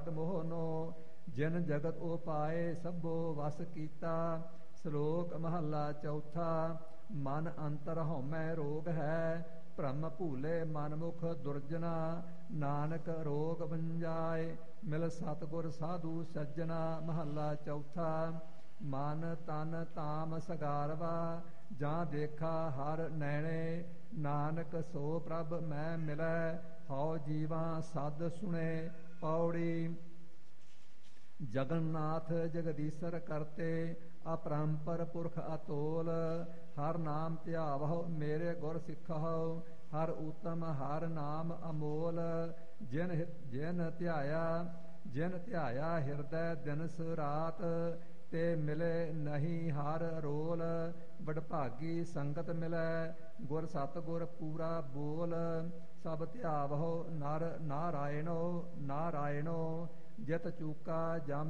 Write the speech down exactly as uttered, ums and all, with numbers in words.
ਮੋਹਨੋ ਜਿਨ ਜਗਤ ਉਪਾਏ ਸਭੋ ਵਸ ਕੀਤਾ। ਸ਼ਲੋਕ ਮਹੱਲਾ ਚੌਥਾ। ਮਨ ਅੰਤਰ ਹਉਮੈ ਰੋਗ ਹੈ, ਭ੍ਰਮ ਭੂਲੇ ਮਨ ਮੁਖ ਦੁਰਜਨਾ। ਨਾਨਕ ਰੋਗ ਵੰਜਾਏ ਮਿਲ ਸਤਿਗੁਰ ਸਾਧੂ ਸੱਜਣਾ। ਮਹੱਲਾ ਚੌਥਾ। ਮਨ ਤਨ ਤਾਮ ਸਗਾਰਵਾ, ਜਾਂ ਦੇਖਾ ਹਰ ਨੈਣੇ। ਨਾਨਕ ਸੋ ਪ੍ਰਭ ਮੈਂ ਮਿਲੈ, ਹਉ ਜੀਵਾ ਸਦ ਸੁਣੇ। ਪੌੜੀ। ਜਗਨਨਾਥ ਜਗਦੀਸ਼ਰ ਕਰਤੇ, ਅਪਰੰਪਰ ਪੁਰਖ ਅਤੋਲ। ਹਰ ਨਾਮ ਧਿਆਵਹੁ ਮੇਰੇ ਗੁਰ ਸਿੱਖਹੁ, ਹਰ ਊਤਮ ਹਰ ਨਾਮ ਅਮੋਲ। ਜਿਨ ਜਿਨ ਧਿਆਇਆ ਜਿਨ ਧਿਆਇਆ ਹਿਰਦੈ ਦਿਨਸ ਰਾਤ, ਤੇ ਮਿਲੇ ਨਹੀਂ ਹਰ ਰੋਲ। ਵਡਭਾਗੀ ਸੰਗਤ ਮਿਲੈ, ਗੁਰ ਸਤਿਗੁਰ ਪੂਰਾ ਬੋਲ। ਸਭ ਧਿਆਵਹੁ ਨਰ ਨਾਰਾਇਣੋ ਨਾਰਾਇਣੋ, ਜਿਤ ਚੂਕਾ ਜਮ